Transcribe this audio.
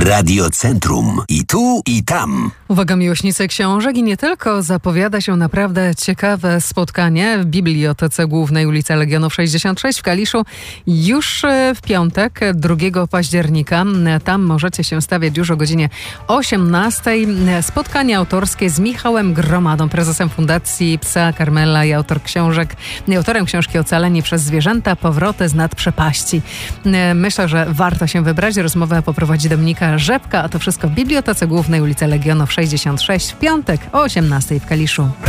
Radiocentrum. I tu, i tam. Uwaga, miłośnicy książek, i nie tylko. Zapowiada się naprawdę ciekawe spotkanie w Bibliotece Głównej, ulica Legionów 66 w Kaliszu. Już w piątek, 2 października. Tam możecie się stawiać już o godzinie 18. Spotkanie autorskie z Michałem Gromadą, prezesem Fundacji Psa Karmela i autorem książki Ocaleni przez zwierzęta, powroty z nad przepaści. Myślę, że warto się wybrać. Rozmowę poprowadzi Dominika Rzepka, a to wszystko w Bibliotece Głównej, ulica Legionów 66 w piątek o 18 w Kaliszu.